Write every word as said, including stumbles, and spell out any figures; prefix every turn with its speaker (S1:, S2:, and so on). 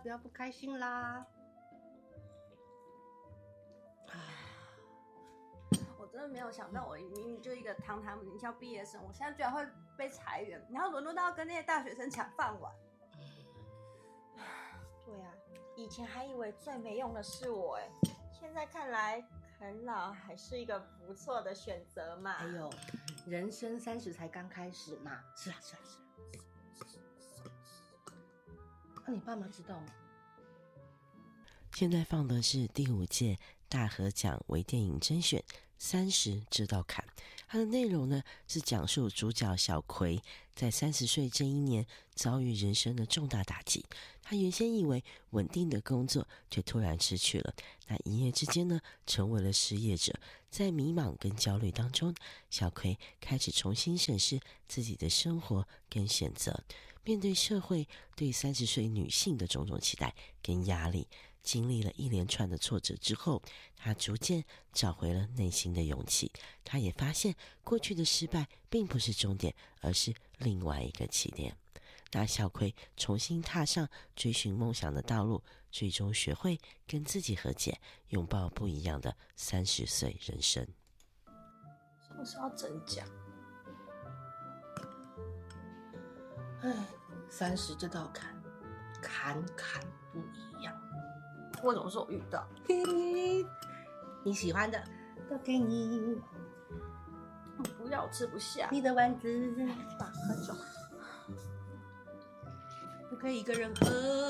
S1: 不要不开心啦。
S2: 我真的没有想到，我明明就一个堂堂名校毕业生，我现在居然会被裁员，然后沦落到跟那些大学生抢饭碗。
S3: 对啊，以前还以为最没用的是我哎，现在看来啃老还是一个不错的选择嘛。
S1: 哎呦，人生三十才刚开始嘛。是啊，是啊，是啊。那、啊、你爸妈知道吗？
S4: 现在放的是第五届大河奖微电影甄选三十这道坎，它的内容呢是讲述主角小葵在三十岁这一年遭遇人生的重大打击。他原先以为稳定的工作，却突然失去了，那一夜之间呢成为了失业者。在迷茫跟焦虑当中，小葵开始重新审视自己的生活跟选择。面对社会对三十岁女性的种种期待跟压力，经历了一连串的挫折之后，他逐渐找回了内心的勇气。他也发现过去的失败并不是终点，而是另外一个起点。那小葵重新踏上追寻梦想的道路，最终学会跟自己和解，拥抱不一样的三十岁人生。
S2: 是不是要真讲？
S1: 哎，三十这道坎，坎坎不一样。
S2: 我怎么说我遇到？
S1: 嘿嘿，你喜欢的都给你。
S2: 不要，我吃不下。
S1: 你的丸子，
S2: 爸，喝酒。
S1: 不可以一个人喝。